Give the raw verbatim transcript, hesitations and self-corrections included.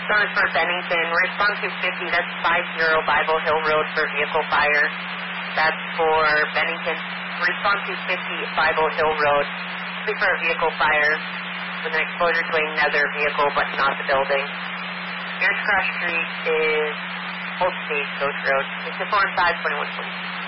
Star is for Bennington. Response two fifty, that's five zero Bible Hill Road for vehicle fire. That's for Bennington. Response two fifty, Bible Hill Road. Be for a vehicle fire with an exposure to another vehicle, but not the building. Ears Cross Street is Old Stagecoach Road. It's four and five, twenty-one twenty.